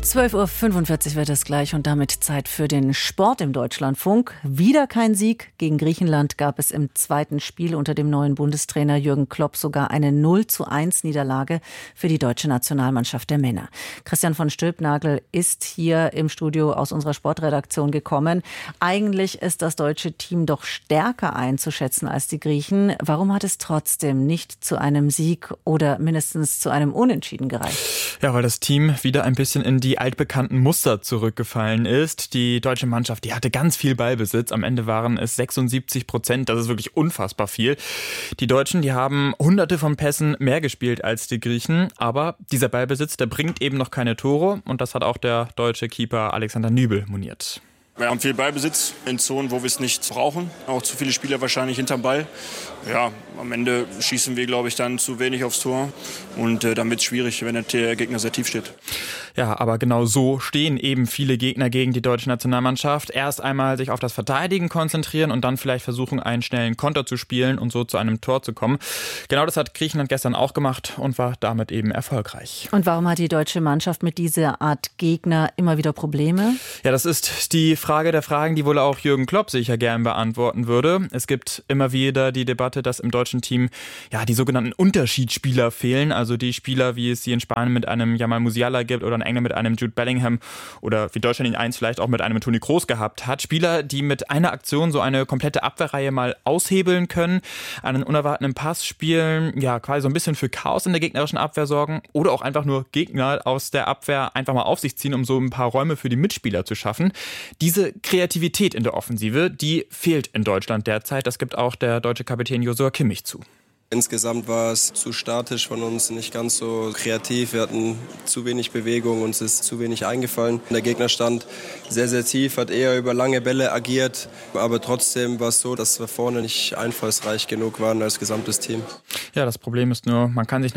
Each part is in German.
12:45 Uhr wird es gleich und damit Zeit für den Sport im Deutschlandfunk. Wieder kein Sieg. Gegen Griechenland gab es im zweiten Spiel unter dem neuen Bundestrainer Jürgen Klopp sogar eine 0:1 Niederlage für die deutsche Nationalmannschaft der Männer. Christian von Stülpnagel ist hier im Studio aus unserer Sportredaktion gekommen. Eigentlich ist das deutsche Team doch stärker einzuschätzen als die Griechen. Warum hat es trotzdem nicht zu einem Sieg oder mindestens zu einem Unentschieden gereicht? Ja, weil das Team wieder ein bisschen in die altbekannten Muster zurückgefallen ist. Die deutsche Mannschaft, die hatte ganz viel Ballbesitz. Am Ende waren es 76%. Das ist wirklich unfassbar viel. Die Deutschen, die haben hunderte von Pässen mehr gespielt als die Griechen. Aber dieser Ballbesitz, der bringt eben noch keine Tore. Und das hat auch der deutsche Keeper Alexander Nübel moniert. Wir haben viel Ballbesitz in Zonen, wo wir es nicht brauchen. Auch zu viele Spieler wahrscheinlich hinterm Ball. Ja, am Ende schießen wir, glaube ich, dann zu wenig aufs Tor. Und dann wird es schwierig, wenn der Gegner sehr tief steht. Ja, aber genau so stehen eben viele Gegner gegen die deutsche Nationalmannschaft. Erst einmal sich auf das Verteidigen konzentrieren und dann vielleicht versuchen, einen schnellen Konter zu spielen und so zu einem Tor zu kommen. Genau das hat Griechenland gestern auch gemacht und war damit eben erfolgreich. Und warum hat die deutsche Mannschaft mit dieser Art Gegner immer wieder Probleme? Ja, das ist die Frage der Fragen, die wohl auch Jürgen Klopp sicher gern beantworten würde. Es gibt immer wieder die Debatte, dass im deutschen Team ja die sogenannten Unterschiedsspieler fehlen. Also die Spieler, wie es sie in Spanien mit einem Jamal Musiala gibt oder in England mit einem Jude Bellingham oder wie Deutschland ihn einst vielleicht auch mit einem Toni Kroos gehabt hat. Spieler, die mit einer Aktion so eine komplette Abwehrreihe mal aushebeln können, einen unerwarteten Pass spielen, ja quasi so ein bisschen für Chaos in der gegnerischen Abwehr sorgen oder auch einfach nur Gegner aus der Abwehr einfach mal auf sich ziehen, um so ein paar Räume für die Mitspieler zu schaffen. Diese Kreativität in der Offensive, die fehlt in Deutschland derzeit. Das gibt auch der deutsche Kapitän Joshua Kimmich zu. Insgesamt war es zu statisch von uns, nicht ganz so kreativ. Wir hatten zu wenig Bewegung, uns ist zu wenig eingefallen. Der Gegner stand sehr, sehr tief, hat eher über lange Bälle agiert. Aber trotzdem war es so, dass wir vorne nicht einfallsreich genug waren als gesamtes Team. Ja, das Problem ist nur,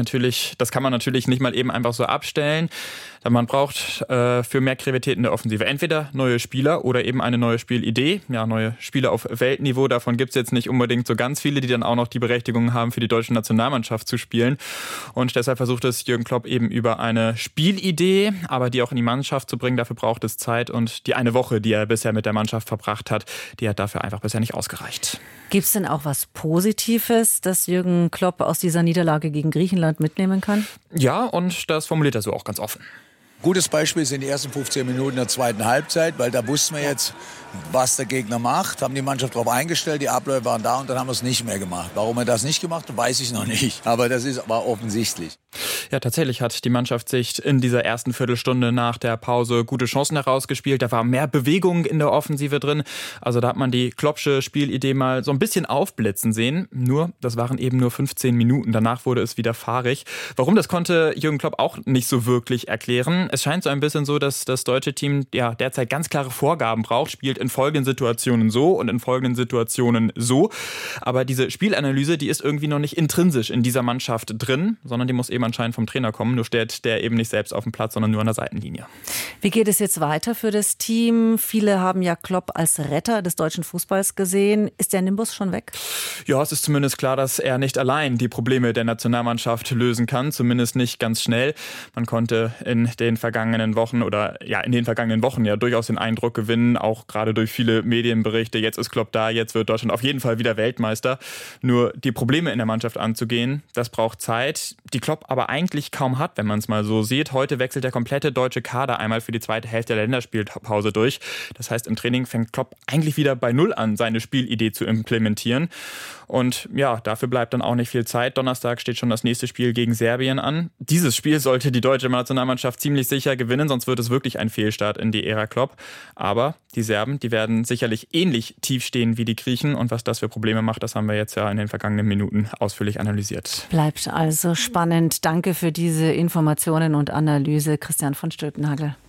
das kann man natürlich nicht mal eben einfach so abstellen. Man braucht für mehr Kreativität in der Offensive entweder neue Spieler oder eben eine neue Spielidee. Ja, neue Spieler auf Weltniveau, davon gibt es jetzt nicht unbedingt so ganz viele, die dann auch noch die Berechtigung haben, für die deutsche Nationalmannschaft zu spielen. Und deshalb versucht es Jürgen Klopp eben über eine Spielidee, aber die auch in die Mannschaft zu bringen. Dafür braucht es Zeit und die eine Woche, die er bisher mit der Mannschaft verbracht hat, die hat dafür einfach bisher nicht ausgereicht. Gibt es denn auch was Positives, das Jürgen Klopp aus dieser Niederlage gegen Griechenland mitnehmen kann? Ja, und das formuliert er so auch ganz offen. Gutes Beispiel sind die ersten 15 Minuten der zweiten Halbzeit, weil da wussten wir jetzt, was der Gegner macht, haben die Mannschaft darauf eingestellt, die Abläufe waren da und dann haben wir es nicht mehr gemacht. Warum er das nicht gemacht hat, weiß ich noch nicht, aber das ist aber offensichtlich. Ja, tatsächlich hat die Mannschaft sich in dieser ersten Viertelstunde nach der Pause gute Chancen herausgespielt. Da war mehr Bewegung in der Offensive drin. Also da hat man die Kloppsche Spielidee mal so ein bisschen aufblitzen sehen. Nur, das waren eben nur 15 Minuten. Danach wurde es wieder fahrig. Warum, das konnte Jürgen Klopp auch nicht so wirklich erklären. Es scheint so ein bisschen so, dass das deutsche Team ja derzeit ganz klare Vorgaben braucht, spielt in folgenden Situationen so und in folgenden Situationen so. Aber diese Spielanalyse, die ist irgendwie noch nicht intrinsisch in dieser Mannschaft drin, sondern die muss eben anscheinend vom Trainer kommen. Nur steht der eben nicht selbst auf dem Platz, sondern nur an der Seitenlinie. Wie geht es jetzt weiter für das Team? Viele haben ja Klopp als Retter des deutschen Fußballs gesehen. Ist der Nimbus schon weg? Ja, es ist zumindest klar, dass er nicht allein die Probleme der Nationalmannschaft lösen kann. Zumindest nicht ganz schnell. Man konnte in den vergangenen Wochen ja durchaus den Eindruck gewinnen, auch gerade durch viele Medienberichte, jetzt ist Klopp da, jetzt wird Deutschland auf jeden Fall wieder Weltmeister. Nur die Probleme in der Mannschaft anzugehen, das braucht Zeit, die Klopp aber eigentlich kaum hat, wenn man es mal so sieht. Heute wechselt der komplette deutsche Kader einmal für die zweite Hälfte der Länderspielpause durch. Das heißt, im Training fängt Klopp eigentlich wieder bei Null an, seine Spielidee zu implementieren. Und ja, dafür bleibt dann auch nicht viel Zeit. Donnerstag steht schon das nächste Spiel gegen Serbien an. Dieses Spiel sollte die deutsche Nationalmannschaft ziemlich sicher gewinnen, sonst wird es wirklich ein Fehlstart in die Ära Klopp. Aber die Serben, die werden sicherlich ähnlich tief stehen wie die Griechen. Und was das für Probleme macht, das haben wir jetzt ja in den vergangenen Minuten ausführlich analysiert. Bleibt also spannend. Danke für diese Informationen und Analyse, Christian von Stülpnagel.